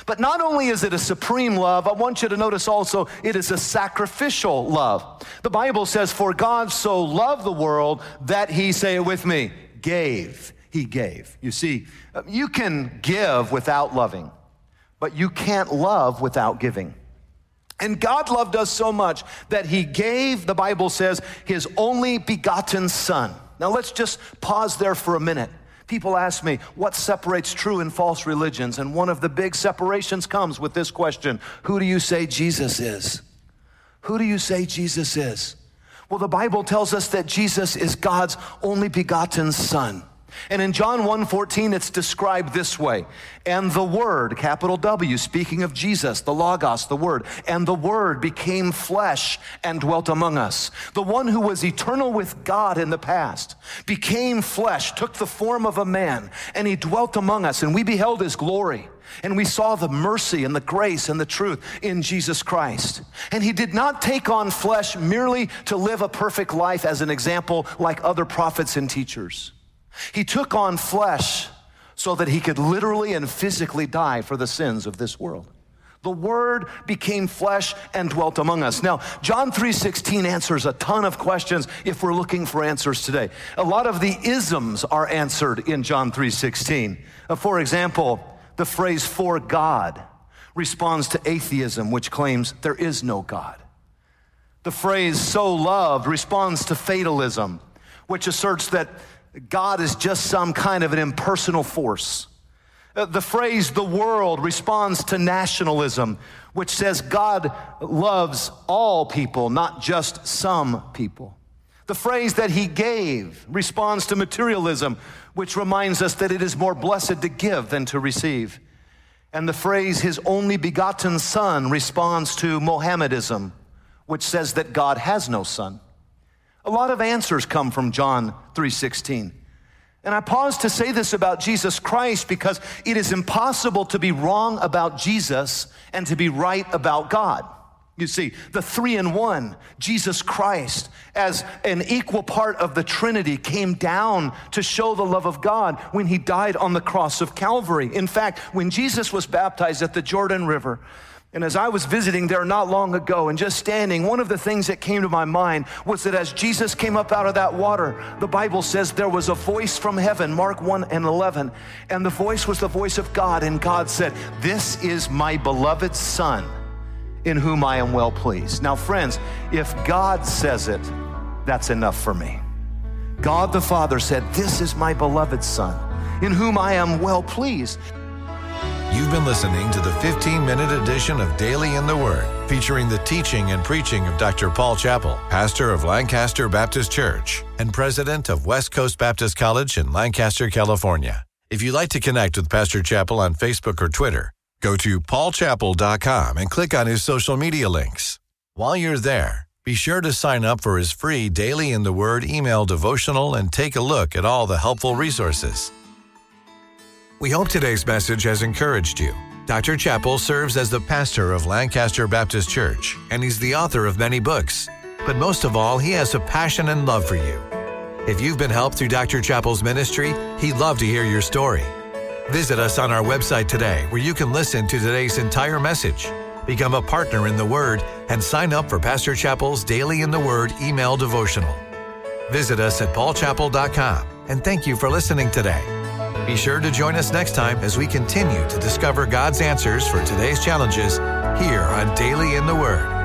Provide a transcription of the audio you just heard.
But not only is it a supreme love, I want you to notice also it is a sacrificial love. The Bible says, for God so loved the world that he, say it with me, gave. He gave. You see, you can give without loving, but you can't love without giving. And God loved us so much that he gave, the Bible says, his only begotten son. Now let's just pause there for a minute. People ask me, what separates true and false religions? And one of the big separations comes with this question: who do you say Jesus is? Who do you say Jesus is? Well, the Bible tells us that Jesus is God's only begotten son. And in John 1:14, it's described this way: and the Word, capital W, speaking of Jesus, the Logos, the Word, and the Word became flesh and dwelt among us. The one who was eternal with God in the past became flesh, took the form of a man, and he dwelt among us, and we beheld his glory. And we saw the mercy and the grace and the truth in Jesus Christ. And he did not take on flesh merely to live a perfect life as an example like other prophets and teachers. He took on flesh so that he could literally and physically die for the sins of this world. The Word became flesh and dwelt among us. Now, John 3:16 answers a ton of questions if we're looking for answers today. A lot of the isms are answered in John 3:16. For example, the phrase "for God" responds to atheism, which claims there is no God. The phrase "so loved" responds to fatalism, which asserts that God is just some kind of an impersonal force. The phrase "the world" responds to nationalism, which says God loves all people, not just some people. The phrase "that he gave" responds to materialism, which reminds us that it is more blessed to give than to receive. And the phrase "his only begotten son" responds to Mohammedism, which says that God has no son. A lot of answers come from John 3:16. And I pause to say this about Jesus Christ because it is impossible to be wrong about Jesus and to be right about God. You see, the 3-in-1, Jesus Christ, as an equal part of the Trinity, came down to show the love of God when he died on the cross of Calvary. In fact, when Jesus was baptized at the Jordan River, and as I was visiting there not long ago and just standing, one of the things that came to my mind was that as Jesus came up out of that water, the Bible says there was a voice from heaven, Mark 1:11, and the voice was the voice of God, and God said, "This is my beloved Son, in whom I am well pleased." Now, friends, if God says it, that's enough for me. God the Father said, "This is my beloved Son, in whom I am well pleased." You've been listening to the 15-minute edition of Daily in the Word, featuring the teaching and preaching of Dr. Paul Chappell, pastor of Lancaster Baptist Church and president of West Coast Baptist College in Lancaster, California. If you'd like to connect with Pastor Chappell on Facebook or Twitter, go to paulchappell.com and click on his social media links. While you're there, be sure to sign up for his free Daily in the Word email devotional and take a look at all the helpful resources. We hope today's message has encouraged you. Dr. Chappell serves as the pastor of Lancaster Baptist Church, and he's the author of many books. But most of all, he has a passion and love for you. If you've been helped through Dr. Chappell's ministry, he'd love to hear your story. Visit us on our website today, where you can listen to today's entire message, become a partner in the Word, and sign up for Pastor Chappell's Daily in the Word email devotional. Visit us at paulchappell.com, and thank you for listening today. Be sure to join us next time as we continue to discover God's answers for today's challenges here on Daily in the Word.